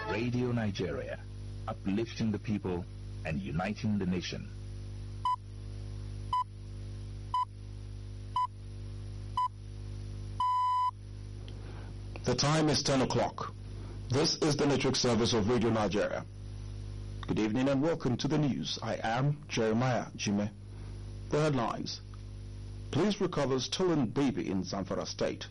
Radio Nigeria, uplifting the people and uniting the nation. The time is 10 o'clock. This is the network service of Radio Nigeria. Good evening and welcome to the news. I am Jeremiah Jime. The headlines. Police recovers stolen baby in Zamfara State.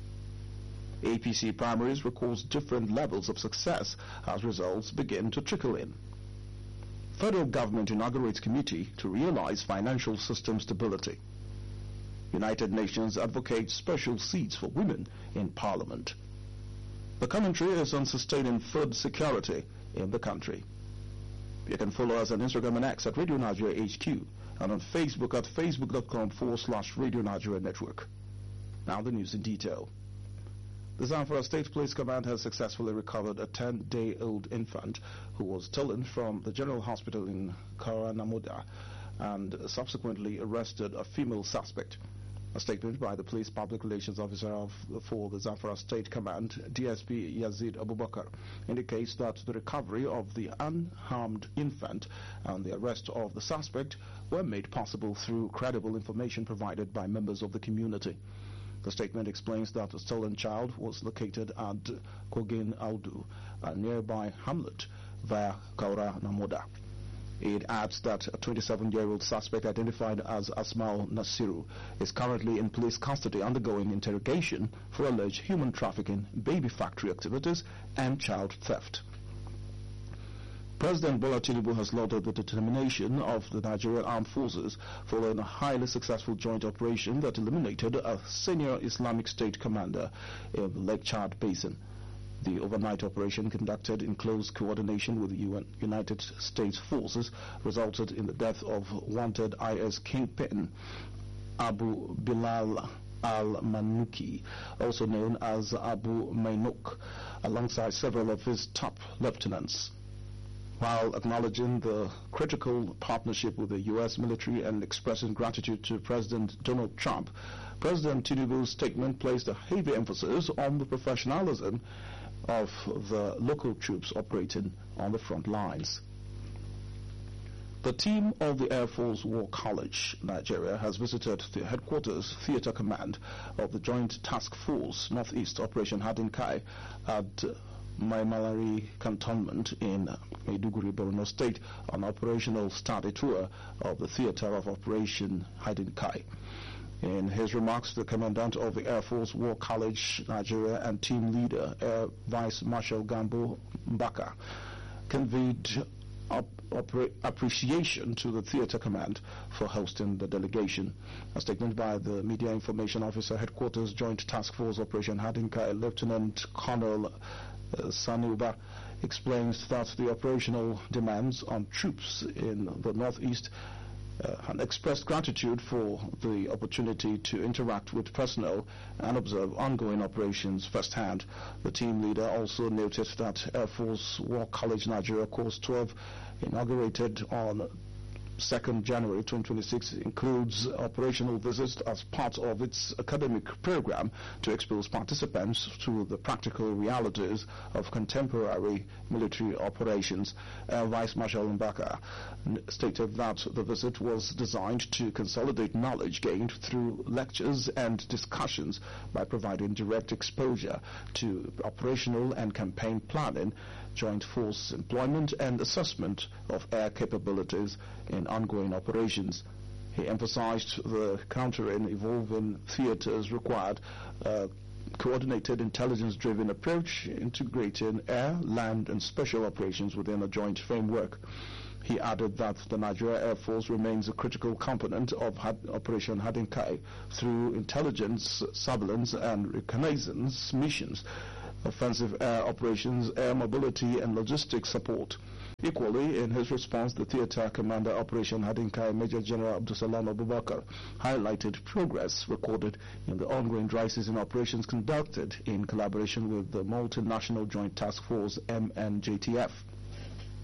APC primaries records different levels of success as results begin to trickle in. Federal government inaugurates committee to realize financial system stability. United Nations advocates special seats for women in parliament. The commentary is on sustaining food security in the country. You can follow us on Instagram and X at Radio Nigeria HQ and on Facebook at facebook.com/Radio Nigeria Network. Now the news in detail. The Zamfara State Police Command has successfully recovered a 10-day-old infant who was stolen from the General Hospital in Karanamuda and subsequently arrested a female suspect. A statement by the Police Public Relations Officer for the Zamfara State Command, DSP Yazid Abubakar, indicates that the recovery of the unharmed infant and the arrest of the suspect were made possible through credible information provided by members of the community. The statement explains that the stolen child was located at Kogin Aldu, a nearby hamlet, via Kaura Namoda. It adds that a 27-year-old suspect identified as Asmal Nasiru is currently in police custody undergoing interrogation for alleged human trafficking, baby factory activities, and child theft. President Bola Tinubu has lauded the determination of the Nigerian Armed Forces following a highly successful joint operation that eliminated a senior Islamic State commander in the Lake Chad Basin. The overnight operation, conducted in close coordination with the United States forces, resulted in the death of wanted IS kingpin Abu Bilal al-Manuki, also known as Abu Mainuk, alongside several of his top lieutenants. While acknowledging the critical partnership with the U.S. military and expressing gratitude to President Donald Trump, President Tinubu's statement placed a heavy emphasis on the professionalism of the local troops operating on the front lines. The team of the Air Force War College, Nigeria, has visited the headquarters theater command of the Joint Task Force Northeast Operation Hadinkai at Maimalari Cantonment in Maiduguri, Borno State, on operational study tour of the theater of Operation Hadinkai. In his remarks, the Commandant of the Air Force War College, Nigeria, and team leader, Air Vice Marshal Gambo Mbaka, conveyed appreciation to the theater command for hosting the delegation. A statement by the Media Information Officer, Headquarters Joint Task Force Operation Hadinkai, Lieutenant Colonel Sanuba, explains that the operational demands on troops in the Northeast and expressed gratitude for the opportunity to interact with personnel and observe ongoing operations firsthand. The team leader also noted that Air Force War College Nigeria Course 12, inaugurated on 2nd January 2026, includes operational visits as part of its academic program to expose participants to the practical realities of contemporary military operations. Vice Marshal Mbaka stated that the visit was designed to consolidate knowledge gained through lectures and discussions by providing direct exposure to operational and campaign planning, joint force employment, and assessment of air capabilities in ongoing operations. He emphasized the countering evolving theaters required coordinated intelligence-driven approach, integrating air, land, and special operations within a joint framework. He added that the Nigeria Air Force remains a critical component of Operation Hadinkai through intelligence, surveillance, and reconnaissance missions, offensive air operations, air mobility, and logistics support. Equally, in his response, the theater commander Operation Hadinkai, Major General Abdusalam Abubakar, highlighted progress recorded in the ongoing dry season operations conducted in collaboration with the Multinational Joint Task Force, MNJTF.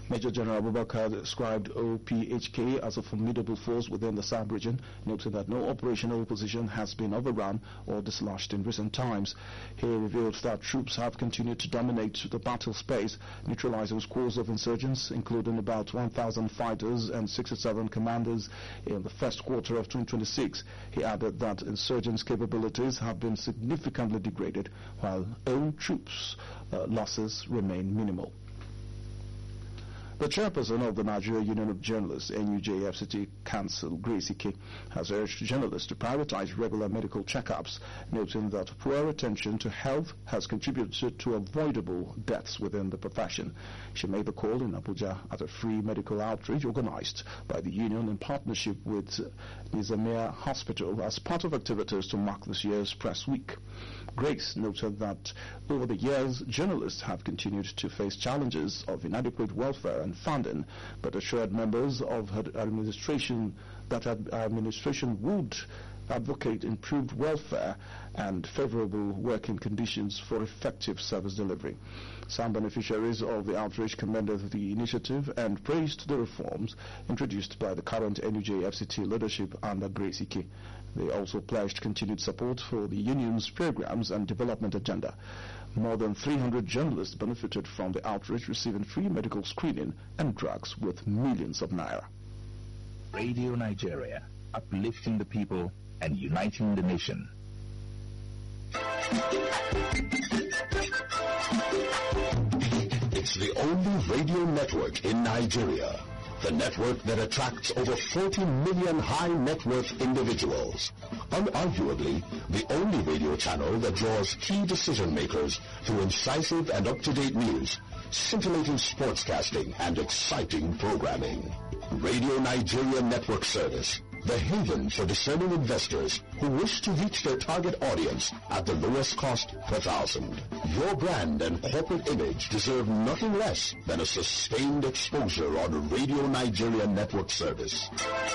Major General Abubakar described OPHK as a formidable force within the Sam region, noting that no operational position has been overrun or dislodged in recent times. He revealed that troops have continued to dominate the battle space, neutralizing squads of insurgents, including about 1,000 fighters and 67 commanders in the first quarter of 2026. He added that insurgents' capabilities have been significantly degraded, while own troops' losses remain minimal. The chairperson of the Nigeria Union of Journalists, NUJ-FCT Council, Grace Ike, has urged journalists to prioritize regular medical checkups, noting that poor attention to health has contributed to avoidable deaths within the profession. She made the call in Abuja at a free medical outreach organized by the union in partnership with Nizamiya Hospital as part of activities to mark this year's Press Week. Grace noted that over the years, journalists have continued to face challenges of inadequate welfare and funding, but assured members of her administration that her administration would advocate improved welfare and favorable working conditions for effective service delivery. Some beneficiaries of the outreach commended the initiative and praised the reforms introduced by the current NUJ-FCT leadership under Grace Ike. They also pledged continued support for the union's programs and development agenda. More than 300 journalists benefited from the outreach, receiving free medical screening and drugs with millions of naira. Radio Nigeria, uplifting the people and uniting the nation. It's the only radio network in Nigeria. The network that attracts over 40 million high net worth individuals. Unarguably, the only radio channel that draws key decision makers through incisive and up-to-date news, scintillating sportscasting, and exciting programming. Radio Nigeria Network Service, the haven for discerning investors who wish to reach their target audience at the lowest cost per thousand. Your brand and corporate image deserve nothing less than a sustained exposure on Radio Nigeria Network Service.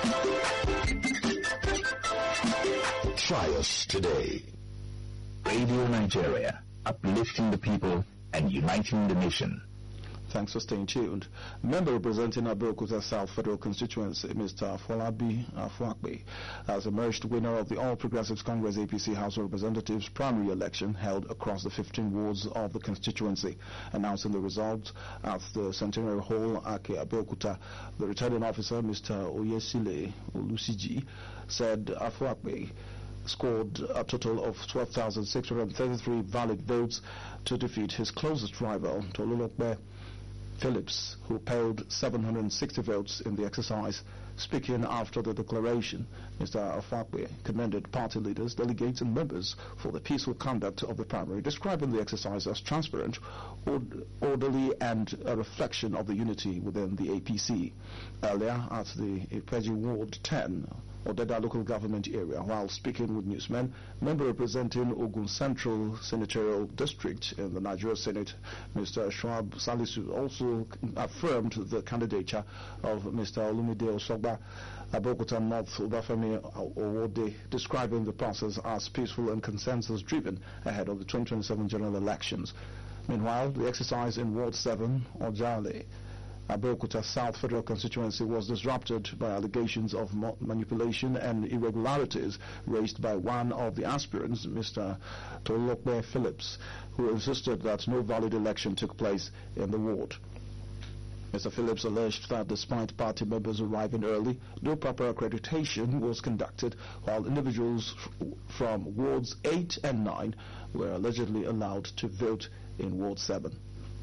Try us today. Radio Nigeria, uplifting the people and uniting the nation. Thanks for staying tuned. Member representing Abeokuta South Federal Constituency, Mr. Folabi Afuakbe, has emerged winner of the All Progressives Congress APC House of Representatives primary election held across the 15 wards of the constituency. Announcing the results at the Centenary Hall, Ake Abeokuta, the returning officer, Mr. Oyesile Olusiji, said Afuakbe scored a total of 12,633 valid votes to defeat his closest rival, Tolulokbe Phillips, who polled 760 votes in the exercise. Speaking after the declaration, Mr. Afakwe commended party leaders, delegates and members for the peaceful conduct of the primary, describing the exercise as transparent, orderly and a reflection of the unity within the APC. Earlier at the Ipeji Ward 10, Odeda local government area, while speaking with newsmen, member representing Ogun Central Senatorial District in the Nigeria Senate, Mr. Shoaib Salisu, also affirmed the candidature of Mr. Olumide Osogba Abeokuta North Obafemi Owode, describing the process as peaceful and consensus-driven ahead of the 2027 general elections. Meanwhile, the exercise in Ward 7, Ojale, Abeokuta South Federal Constituency, was disrupted by allegations of manipulation and irregularities raised by one of the aspirants, Mr. Tolokbe Phillips, who insisted that no valid election took place in the ward. Mr. Phillips alleged that despite party members arriving early, no proper accreditation was conducted, while individuals from Wards 8 and 9 were allegedly allowed to vote in Ward 7.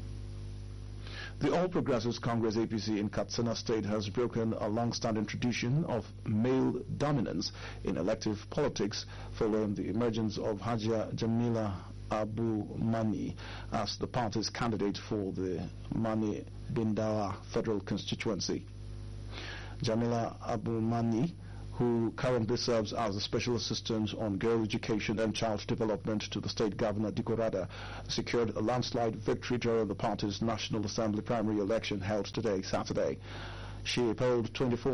The All Progressives Congress APC in Katsina State has broken a long-standing tradition of male dominance in elective politics following the emergence of Hajia Jamila Abu Mani as the party's candidate for the Mani Bindawa Federal Constituency. Jamila Abu Mani, who currently serves as a special assistant on girl education and child development to the state governor Diko Rada, secured a landslide victory during the party's National Assembly primary election held today, Saturday. She polled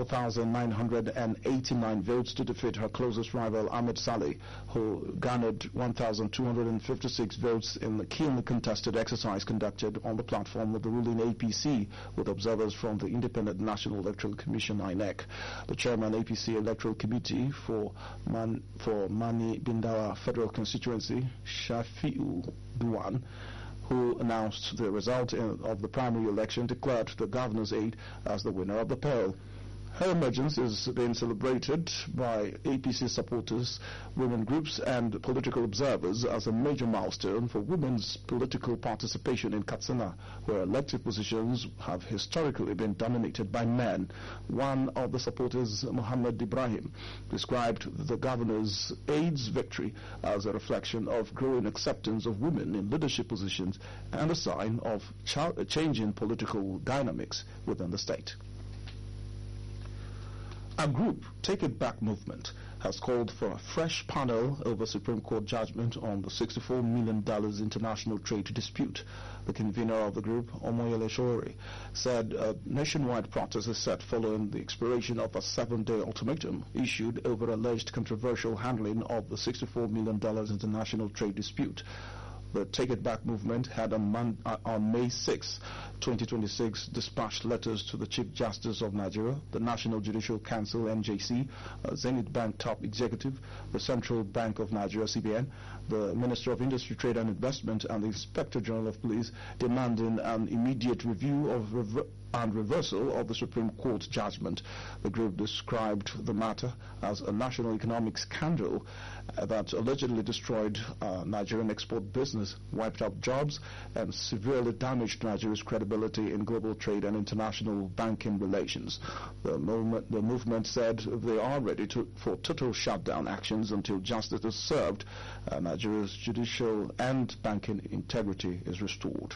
24,989 votes to defeat her closest rival Ahmed Saleh, who garnered 1,256 votes in the keenly contested exercise conducted on the platform of the ruling APC with observers from the Independent National Electoral Commission (INEC). The chairman APC Electoral Committee for Mani Bindawa Federal Constituency, Shafiu Duan, who announced the result of the primary election, declared the governor's aide as the winner of the poll. Her emergence is being celebrated by APC supporters, women groups and political observers as a major milestone for women's political participation in Katsina, where elected positions have historically been dominated by men. One of the supporters, Muhammad Ibrahim, described the governor's aide's victory as a reflection of growing acceptance of women in leadership positions and a sign of changing political dynamics within the state. A group, Take It Back Movement, has called for a fresh panel over Supreme Court judgment on the $64 million international trade dispute. The convener of the group, Omoyele Shori, said a nationwide protest is set following the expiration of a 7-day ultimatum issued over alleged controversial handling of the $64 million international trade dispute. The Take It Back movement had on May 6, 2026, dispatched letters to the Chief Justice of Nigeria, the National Judicial Council (NJC), Zenith Bank top executive, the Central Bank of Nigeria (CBN), the Minister of Industry, Trade and Investment, and the Inspector General of Police, demanding an immediate review and reversal of the Supreme Court judgment. The group described the matter as a national economic scandal that allegedly destroyed Nigerian export business, wiped out jobs, and severely damaged Nigeria's credibility in global trade and international banking relations. The movement said they are ready for total shutdown actions until justice is served, Nigeria's judicial and banking integrity is restored.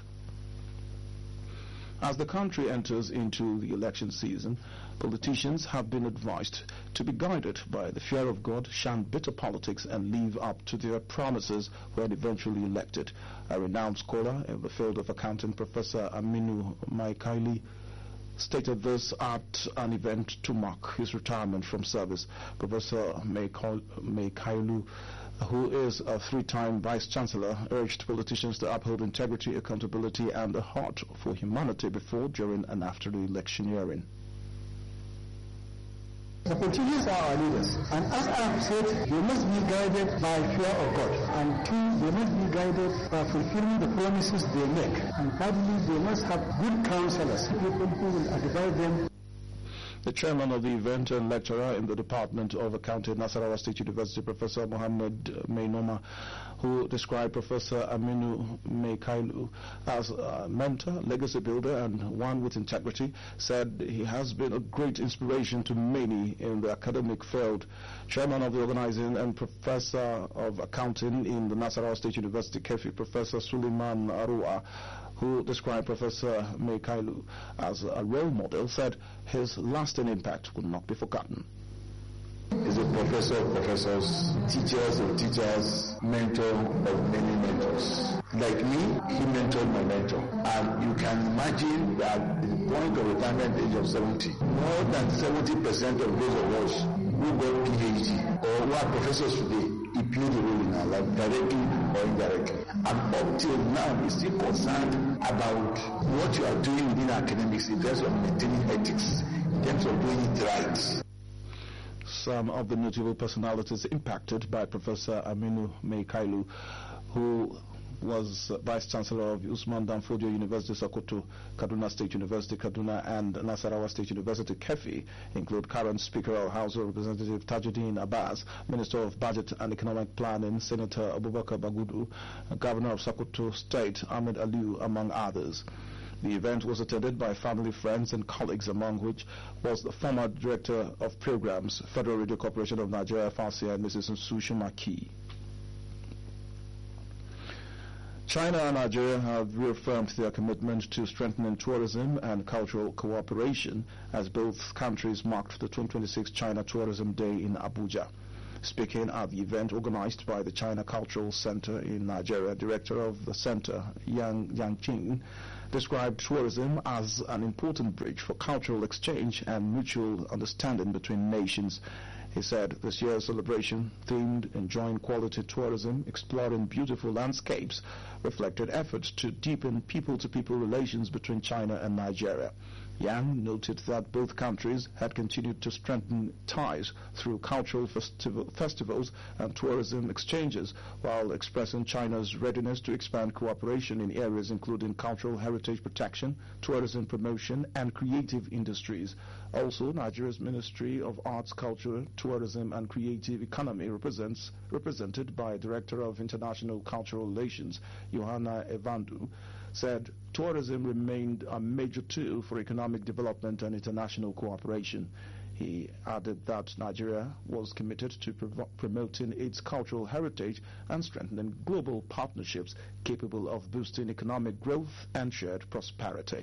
As the country enters into the election season, politicians have been advised to be guided by the fear of God, shun bitter politics, and live up to their promises when eventually elected. A renowned scholar in the field of accounting, Professor Aminu Maikaili, stated this at an event to mark his retirement from service. Professor Maikailu, who is a 3-time Vice-Chancellor, urged politicians to uphold integrity, accountability, and a heart for humanity before, during, and after the electioneering. The politicians are our leaders, and as I have said, they must be guided by fear of God, and 2, they must be guided by fulfilling the promises they make, and thirdly, they must have good counselors, people who will advise them. The chairman of the event and lecturer in the Department of Accounting, Nasarawa State University, Professor Mohammed Mainoma, who described Professor Aminu Maikailu as a mentor, legacy builder, and one with integrity, said he has been a great inspiration to many in the academic field. Chairman of the organizing and Professor of Accounting in the Nasarawa State University, KEFI, Professor Suleiman Arua, who described Professor Maikailu as a role model, said his lasting impact will not be forgotten. He's a professor of professors, teachers of teachers, mentor of many mentors. Like me, he mentored my mentor. And you can imagine that at the point of retirement age of 70, more than 70% of those of us who got PhD or who are professors today, he played a role in our life, directly or indirectly. And up till now, he's still concerned about what you are doing within academics in terms of maintaining ethics, in terms of doing it right. Some of the notable personalities impacted by Professor Aminu Maikailu, who was Vice-Chancellor of Usman Danfodio University, Sokoto, Kaduna State University, Kaduna, and Nasarawa State University, KEFI, include current Speaker of House of Representatives Tajuddin Abbas, Minister of Budget and Economic Planning, Senator Abubakar Bagudu, Governor of Sokoto State, Ahmed Aliu, among others. The event was attended by family, friends, and colleagues, among which was the former Director of Programs, Federal Radio Corporation of Nigeria, FARCIA, Mrs. Nsushu Maki. China and Nigeria have reaffirmed their commitment to strengthening tourism and cultural cooperation as both countries marked the 2026 China Tourism Day in Abuja. Speaking at the event organized by the China Cultural Center in Nigeria, director of the center, Yang Yangqing, described tourism as an important bridge for cultural exchange and mutual understanding between nations. He said this year's celebration, themed Enjoying Quality Tourism, Exploring Beautiful Landscapes, reflected efforts to deepen people-to-people relations between China and Nigeria. Yang noted that both countries had continued to strengthen ties through cultural festivals and tourism exchanges, while expressing China's readiness to expand cooperation in areas including cultural heritage protection, tourism promotion, and creative industries. Also, Nigeria's Ministry of Arts, Culture, Tourism, and Creative Economy, represented by Director of International Cultural Relations, Johanna Evandu, said tourism remained a major tool for economic development and international cooperation. He added that Nigeria was committed to promoting its cultural heritage and strengthening global partnerships capable of boosting economic growth and shared prosperity.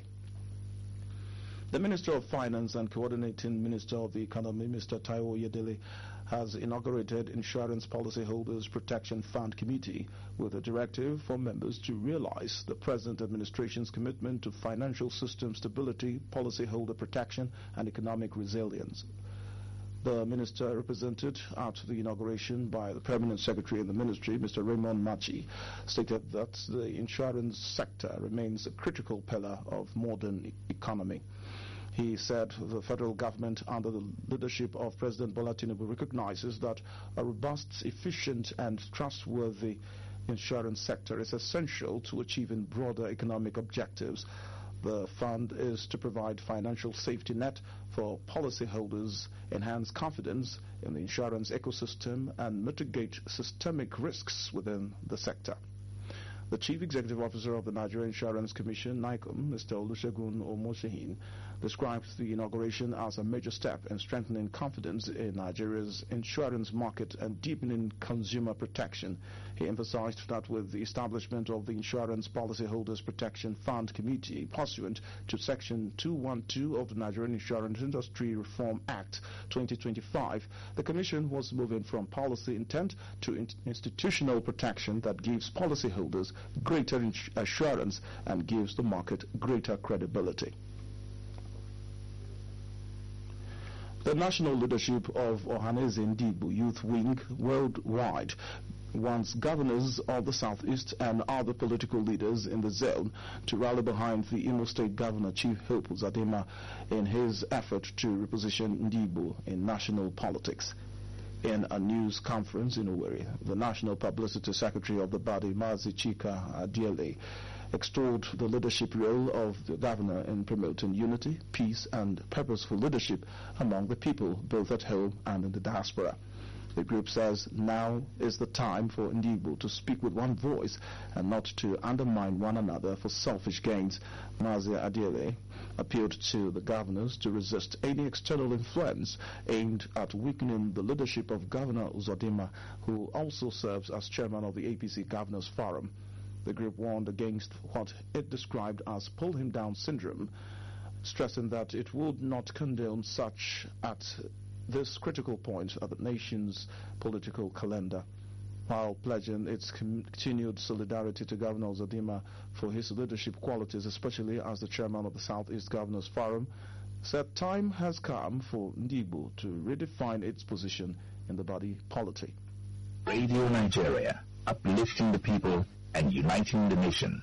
The Minister of Finance and Coordinating Minister of the Economy, Mr. Taiwo Oyedele, has inaugurated Insurance Policyholders Protection Fund Committee with a directive for members to realize the present administration's commitment to financial system stability, policyholder protection, and economic resilience. The minister, represented at the inauguration by the Permanent Secretary in the Ministry, Mr. Raymond Machi, stated that the insurance sector remains a critical pillar of modern economy. He said the federal government, under the leadership of President Bola Tinubu, recognizes that a robust, efficient, and trustworthy insurance sector is essential to achieving broader economic objectives. The fund is to provide financial safety net for policyholders, enhance confidence in the insurance ecosystem, and mitigate systemic risks within the sector. The Chief Executive Officer of the Nigeria Insurance Commission, NICOM, Mr. Olusegun Omosehin, described the inauguration as a major step in strengthening confidence in Nigeria's insurance market and deepening consumer protection. He emphasized that with the establishment of the Insurance Policyholders Protection Fund Committee pursuant to Section 212 of the Nigerian Insurance Industry Reform Act 2025, the Commission was moving from policy intent to institutional protection that gives policyholders greater assurance and gives the market greater credibility. The national leadership of Ohaneze Ndigbo Youth Wing worldwide wants governors of the Southeast and other political leaders in the zone to rally behind the Imo State Governor Chief Hope Uzodimma in his effort to reposition Ndigbo in national politics. In a news conference in Owerri, the National Publicity Secretary of the body, Mazi Chika Adiele, extolled the leadership role of the governor in promoting unity, peace, and purposeful leadership among the people, both at home and in the diaspora. The group says now is the time for Ndigbo to speak with one voice and not to undermine one another for selfish gains. Mazi Adiele appealed to the governors to resist any external influence aimed at weakening the leadership of Governor Uzodimma, who also serves as chairman of the APC Governors Forum. The group warned against what it described as pull-him-down syndrome, stressing that it would not condone such at this critical point of the nation's political calendar, while pledging its continued solidarity to Governor Uzodimma for his leadership qualities, especially as the chairman of the Southeast Governors Forum, said time has come for Ndigbo to redefine its position in the body politic. Radio Nigeria, uplifting the people and uniting the nation.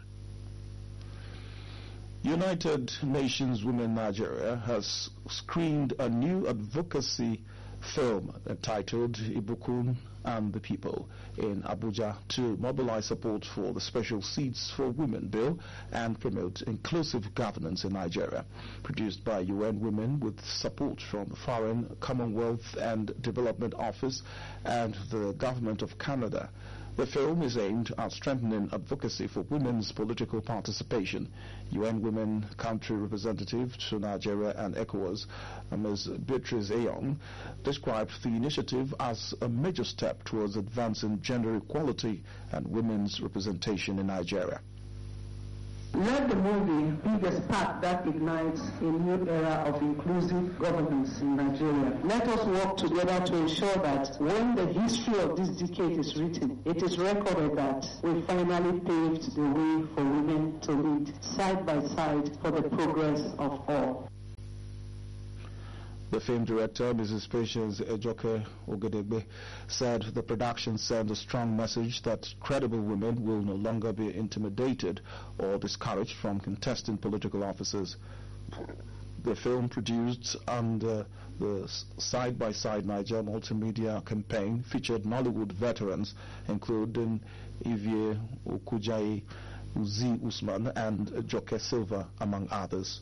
United Nations Women Nigeria has screened a new advocacy film entitled Ibukun and the People in Abuja to mobilize support for the Special Seats for Women bill and promote inclusive governance in Nigeria. Produced by UN Women with support from the Foreign, Commonwealth and Development Office and the Government of Canada, the film is aimed at strengthening advocacy for women's political participation. UN Women Country Representative to Nigeria and ECOWAS, Ms. Beatrice Ayong, described the initiative as a major step towards advancing gender equality and women's representation in Nigeria. Let the movie be the spark that ignites a new era of inclusive governance in Nigeria. Let us work together to ensure that when the history of this decade is written, it is recorded that we finally paved the way for women to lead side by side for the progress of all. The film director, Mrs. Patience Ejoke Ogedegbe, said the production sends a strong message that credible women will no longer be intimidated or discouraged from contesting political offices. The film, produced under the Side by Side Niger multimedia campaign, featured Nollywood veterans including Ivie Okujayi, Uzi Usman and Joke Silva, among others.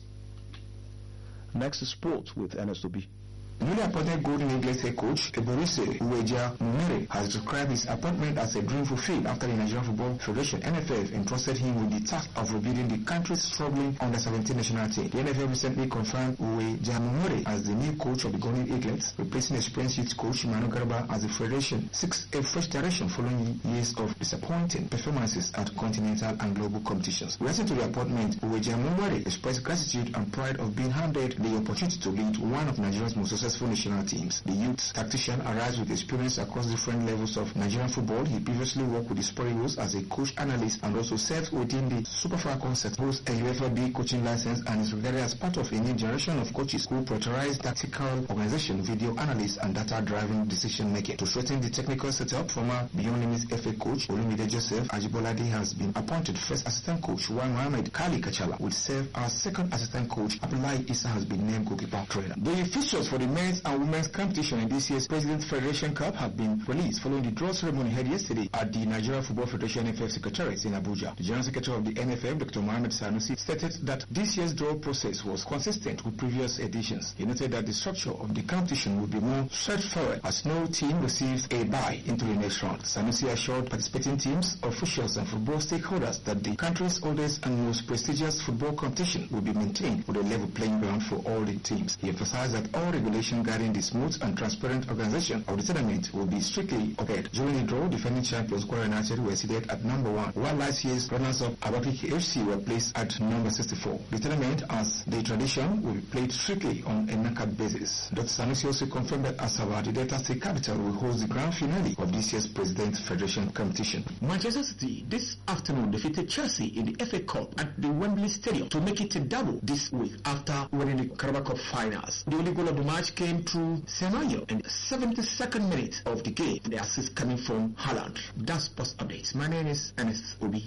Next is sport with Ernest Obi. Newly appointed Golden Eagles head coach Ebonrise Uweja Mumere has described his appointment as a dream fulfilled after the Nigerian Football Federation (NFF) entrusted him with the task of rebuilding the country's struggling under-17 national team. The NFF recently confirmed Uweja Mumere as the new coach of the Golden Eagles, replacing experienced youth coach Manu Garba as the federation seeks a fresh direction following years of disappointing performances at continental and global competitions. Reacting to the appointment, Uweja Mumere expressed gratitude and pride of being handed the opportunity to lead one of Nigeria's most successful national teams. The youth tactician arrives with experience across different levels of Nigerian football. He previously worked with the Super Eagles as a coach analyst and also served within the Super Falcons, holds a UEFA B coaching license, and is regarded as part of a new generation of coaches who prioritize tactical organization, video analysis, and data-driven decision-making. To strengthen the technical setup, former Beyond Limits FA coach Olumide Joseph Ajibolade has been appointed first assistant coach, while Mohamed Kali Kachala will serve as second assistant coach. Abdullahi Issa has been named goalkeeper trainer. The fixtures for the men's and women's competition in this year's President Federation Cup have been released following the draw ceremony held yesterday at the Nigeria Football Federation NFF Secretariat in Abuja. The General Secretary of the NFF, Dr. Mohamed Sanusi, stated that this year's draw process was consistent with previous editions. He noted that the structure of the competition would be more straightforward as no team receives a bye into the next round. Sanusi assured participating teams, officials and football stakeholders that the country's oldest and most prestigious football competition will be maintained with a level playing ground for all the teams. He emphasized that all regulations guiding the smooth and transparent organization of the tournament will be strictly obeyed. During the draw, defending champions Kwara United were seated at number 1, while last year's runners-up Abakaliki FC were placed at number 64. The tournament, as the tradition, will be played strictly on a knockout basis. Dr. Sanusi also confirmed that Asaba, the Delta State capital, will host the grand finale of this year's President Federation competition. Manchester City this afternoon defeated Chelsea in the FA Cup at the Wembley Stadium to make it a double this week after winning the Carabao Cup finals. The only goal of the match came through Semenyo in the 72nd minute of the game. The assist coming from Haaland. That's Sports Updates. My name is Ernest Obi.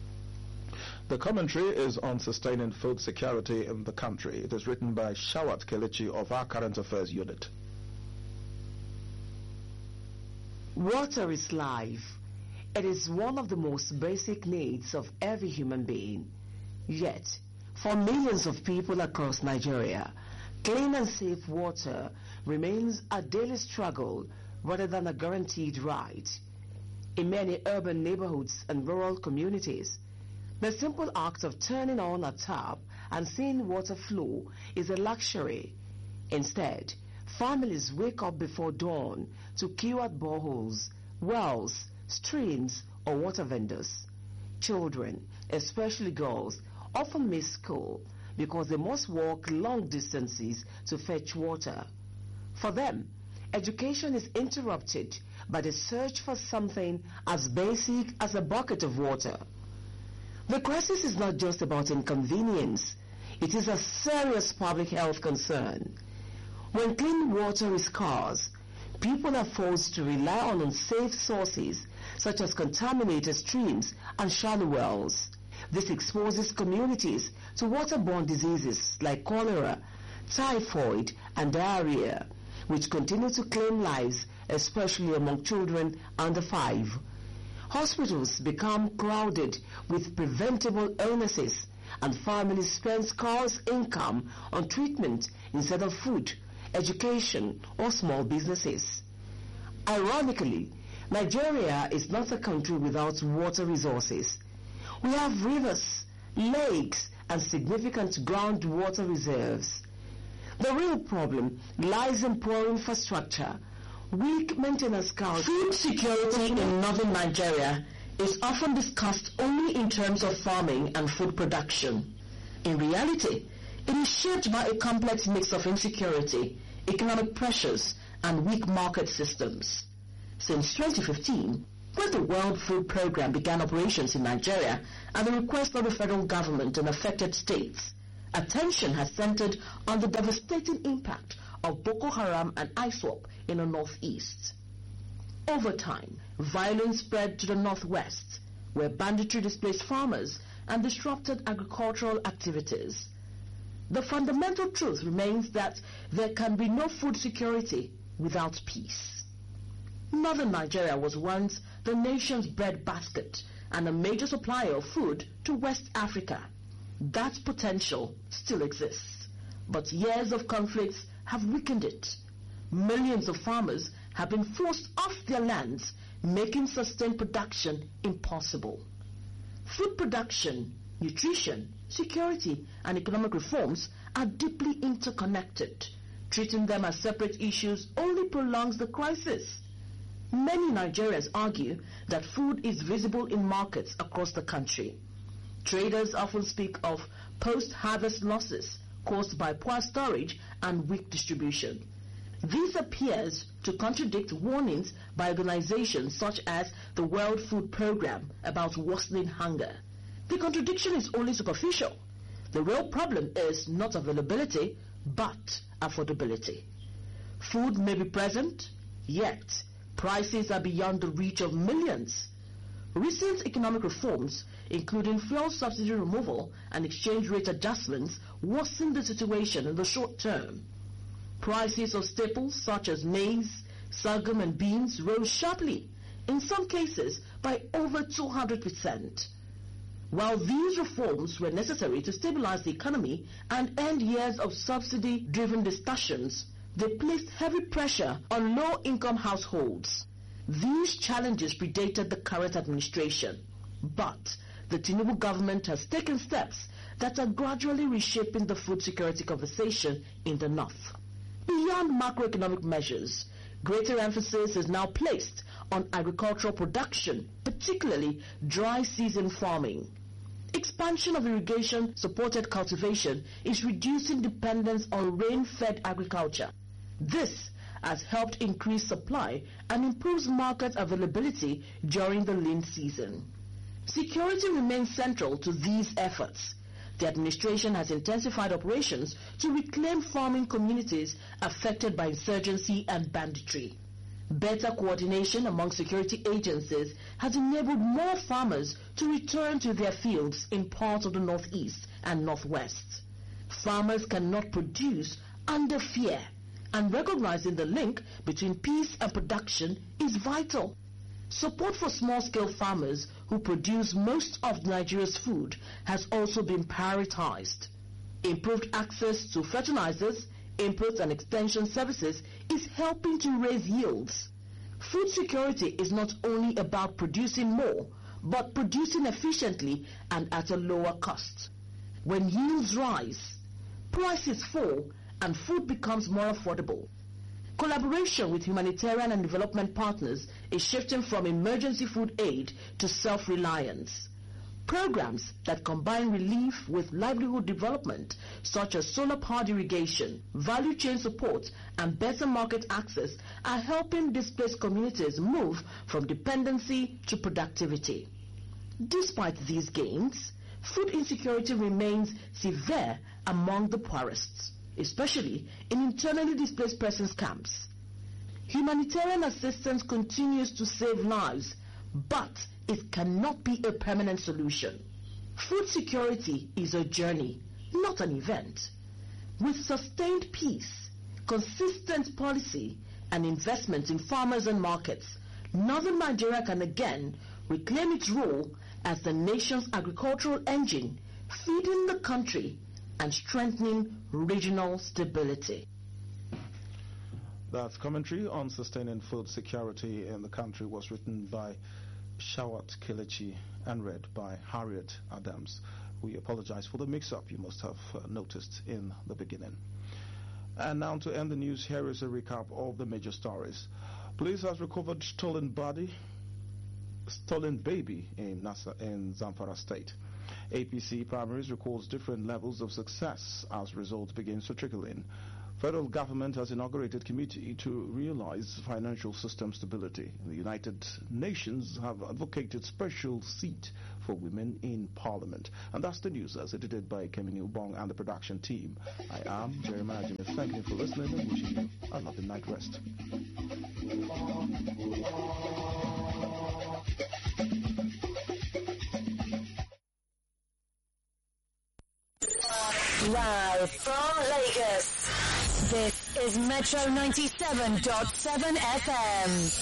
The commentary is on sustaining food security in the country. It is written by Shawat Kelechi of our Current Affairs Unit. Water is life. It is one of the most basic needs of every human being. Yet, for millions of people across Nigeria, clean and safe water remains a daily struggle rather than a guaranteed right. In many urban neighborhoods and rural communities, the simple act of turning on a tap and seeing water flow is a luxury. Instead, families wake up before dawn to queue at boreholes, wells, streams, or water vendors. Children, especially girls, often miss school because they must walk long distances to fetch water. For them, education is interrupted by the search for something as basic as a bucket of water. The crisis is not just about inconvenience, it is a serious public health concern. When clean water is scarce, people are forced to rely on unsafe sources such as contaminated streams and shallow wells. This exposes communities to waterborne diseases like cholera, typhoid, and diarrhea, which continue to claim lives, especially among children under 5. Hospitals become crowded with preventable illnesses, and families spend scarce income on treatment instead of food, education, or small businesses. Ironically, Nigeria is not a country without water resources. We have rivers, lakes, and significant groundwater reserves. The real problem lies in poor infrastructure, weak maintenance culture. Food security in northern Nigeria is often discussed only in terms of farming and food production. In reality, it is shaped by a complex mix of insecurity, economic pressures, and weak market systems. Since 2015, when the World Food Programme began operations in Nigeria at the request of the federal government and affected states, attention has centered on the devastating impact of Boko Haram and ISWAP in the northeast. Over time, violence spread to the northwest, where banditry displaced farmers and disrupted agricultural activities. The fundamental truth remains that there can be no food security without peace. Northern Nigeria was once the nation's breadbasket and a major supplier of food to West Africa. That potential still exists, but years of conflicts have weakened it. Millions of farmers have been forced off their lands, making sustained production impossible. Food production, nutrition, security, and economic reforms are deeply interconnected. Treating them as separate issues only prolongs the crisis. Many Nigerians argue that food is visible in markets across the country. Traders often speak of post-harvest losses caused by poor storage and weak distribution. This appears to contradict warnings by organizations such as the World Food Programme about worsening hunger. The contradiction is only superficial. The real problem is not availability, but affordability. Food may be present, yet prices are beyond the reach of millions. Recent economic reforms, including fuel subsidy removal and exchange rate adjustments, worsen the situation in the short term. Prices of staples such as maize, sorghum and beans rose sharply, in some cases by over 200%. While these reforms were necessary to stabilize the economy and end years of subsidy-driven discussions, they placed heavy pressure on low-income households. These challenges predated the current administration, but the Tinubu government has taken steps that are gradually reshaping the food security conversation in the north. Beyond macroeconomic measures, greater emphasis is now placed on agricultural production, particularly dry season farming. Expansion of irrigation-supported cultivation is reducing dependence on rain-fed agriculture. This has helped increase supply and improves market availability during the lean season. Security remains central to these efforts. The administration has intensified operations to reclaim farming communities affected by insurgency and banditry. Better coordination among security agencies has enabled more farmers to return to their fields in parts of the northeast and northwest. Farmers cannot produce under fear, and recognizing the link between peace and production is vital. Support for small-scale farmers who produce most of Nigeria's food has also been prioritized. Improved access to fertilizers, inputs and extension services is helping to raise yields. Food security is not only about producing more, but producing efficiently and at a lower cost. When yields rise, prices fall and food becomes more affordable. Collaboration with humanitarian and development partners is shifting from emergency food aid to self-reliance. Programs that combine relief with livelihood development, such as solar-powered irrigation, value chain support, and better market access, are helping displaced communities move from dependency to productivity. Despite these gains, food insecurity remains severe among the poorest, especially in internally displaced persons camps. Humanitarian assistance continues to save lives, but it cannot be a permanent solution. Food security is a journey, not an event. With sustained peace, consistent policy, and investment in farmers and markets, Northern Nigeria can again reclaim its role as the nation's agricultural engine, feeding the country and strengthening regional stability. That commentary on sustaining food security in the country was written by Shawat Kelechi and read by Harriet Adams. We apologize for the mix-up you must have noticed in the beginning. And now to end the news, here is a recap of the major stories. Police has recovered stolen body stolen baby in Zamfara State. APC primaries records different levels of success as results begins to trickle in. Federal government has inaugurated committee to realize financial system stability. The United Nations have advocated special seat for women in parliament. And that's the news as edited by Kemini Ubong and the production team. I am Jeremiah Jimmy. Thank you for listening and wishing you a lovely night rest. Live from Lagos, this is Metro 97.7 FM.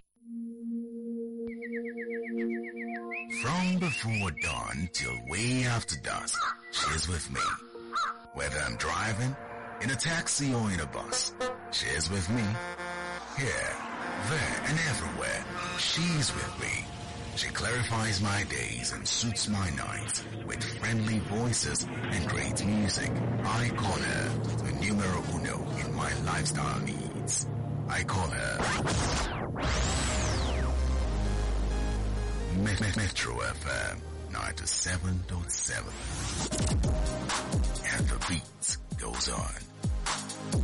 From before dawn till way after dusk, she's with me. Whether I'm driving, in a taxi or in a bus, she's with me. Here, there and everywhere, she's with me. She clarifies my days and suits my nights with friendly voices and great music. I call her the numero uno in my lifestyle needs. I call her Metro FM 97.7. And the beat goes on.